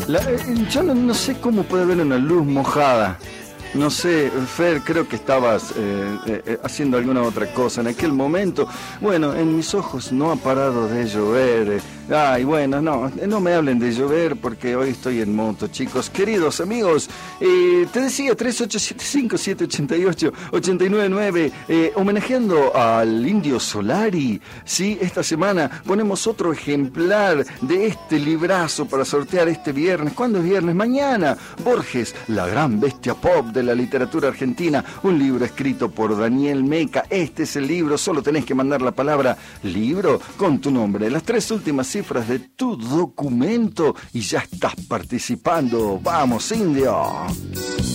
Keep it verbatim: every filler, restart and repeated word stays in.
La, eh, yo no, no sé cómo puede haber una luz mojada. No sé, Fer, creo que estabas eh, eh, haciendo alguna otra cosa en aquel momento. Bueno, en mis ojos no ha parado de llover. Ay, bueno, no, no me hablen de llover porque hoy estoy en moto, chicos. Queridos amigos, eh, te decía tres ocho siete cinco, siete ocho ocho, ocho nueve nueve, eh, homenajeando al Indio Solari. Sí, esta semana ponemos otro ejemplar de este librazo para sortear este viernes. ¿Cuándo es viernes? Mañana. Borges, la gran bestia pop de la literatura argentina, un libro escrito por Daniel Meca. Este es el libro, solo tenés que mandar la palabra libro con tu nombre, las tres últimas cifras de tu documento y ya estás participando. ¡Vamos, Indio!